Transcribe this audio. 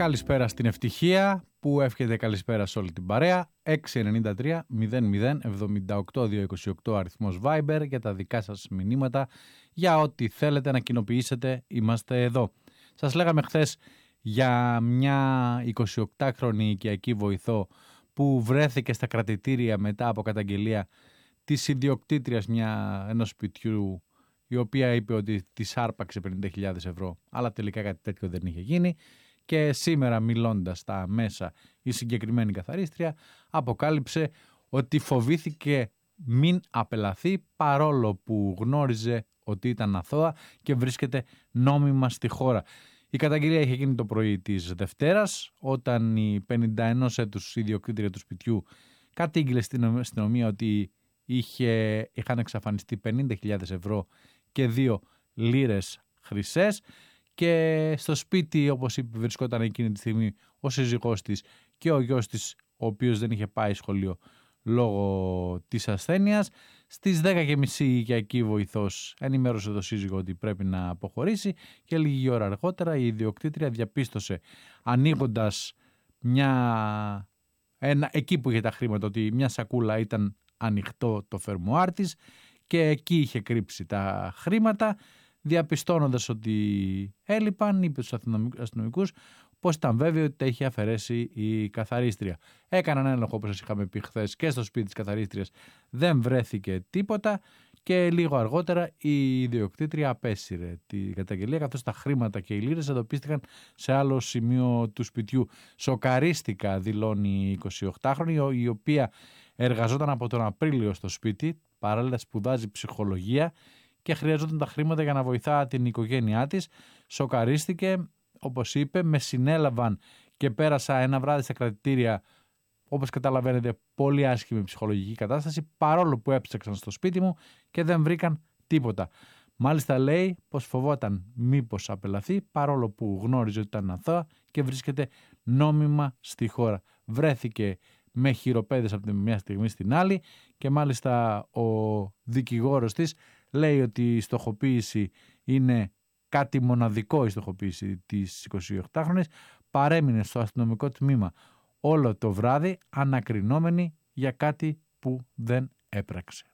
Καλησπέρα στην Ευτυχία που εύχεται καλησπέρα σε όλη την παρέα. 693 00 78 228 αριθμός Viber για τα δικά σας μηνύματα, για ό,τι θέλετε να κοινοποιήσετε, είμαστε εδώ. Σας λέγαμε χθες για μια 28χρονη οικιακή βοηθό που βρέθηκε στα κρατητήρια μετά από καταγγελία της ιδιοκτήτριας ενός σπιτιού, η οποία είπε ότι της άρπαξε 50.000 ευρώ, αλλά τελικά κάτι τέτοιο δεν είχε γίνει. Και σήμερα, μιλώντας στα μέσα, η συγκεκριμένη καθαρίστρια αποκάλυψε ότι φοβήθηκε μην απελαθεί, παρόλο που γνώριζε ότι ήταν αθώα και βρίσκεται νόμιμα στη χώρα. Η καταγγελία είχε γίνει το πρωί της Δευτέρας, όταν η 51 έτους ιδιοκτήτρια του σπιτιού κατήγγειλε στην αστυνομία ότι είχαν εξαφανιστεί 50.000 ευρώ και 2 λίρες χρυσές. Και στο σπίτι, όπως είπε, βρισκόταν εκείνη τη στιγμή ο σύζυγός της και ο γιος της, ο οποίος δεν είχε πάει σχολείο λόγω της ασθένειας. Στις 10.30 η οικιακή βοηθός ενημέρωσε το σύζυγο ότι πρέπει να αποχωρήσει και λίγη ώρα αργότερα η ιδιοκτήτρια διαπίστωσε, ανοίγοντας εκεί που είχε τα χρήματα, ότι μια σακούλα ήταν ανοιχτό το φερμουάρ της και εκεί είχε κρύψει τα χρήματα. Διαπιστώνοντας ότι έλειπαν, είπε στους αστυνομικούς πως ήταν βέβαιο ότι τα είχε αφαιρέσει η καθαρίστρια. Έκαναν έλεγχο, όπως σας είχαμε πει χθες, και στο σπίτι της καθαρίστριας δεν βρέθηκε τίποτα και λίγο αργότερα η ιδιοκτήτρια απέσυρε την καταγγελία, καθώς τα χρήματα και οι λίρες εντοπίστηκαν σε άλλο σημείο του σπιτιού. Σοκαρίστηκα, δηλώνει η 28χρονη, η οποία εργαζόταν από τον Απρίλιο στο σπίτι, παράλληλα σπουδάζει ψυχολογία και χρειαζόταν τα χρήματα για να βοηθά την οικογένειά της. Σοκαρίστηκε, όπως είπε, με συνέλαβαν και πέρασα ένα βράδυ στα κρατητήρια, όπως καταλαβαίνετε, πολύ άσχημη ψυχολογική κατάσταση, παρόλο που έψαξαν στο σπίτι μου και δεν βρήκαν τίποτα. Μάλιστα λέει πως φοβόταν μήπως απελαθεί, παρόλο που γνώριζε ότι ήταν αθώα και βρίσκεται νόμιμα στη χώρα. Βρέθηκε με χειροπέδες από τη μια στιγμή στην άλλη και μάλιστα ο δικηγόρος της λέει ότι η στοχοποίηση είναι κάτι μοναδικό, η στοχοποίηση της 28χρονης. Παρέμεινε στο αστυνομικό τμήμα όλο το βράδυ ανακρινόμενη για κάτι που δεν έπραξε.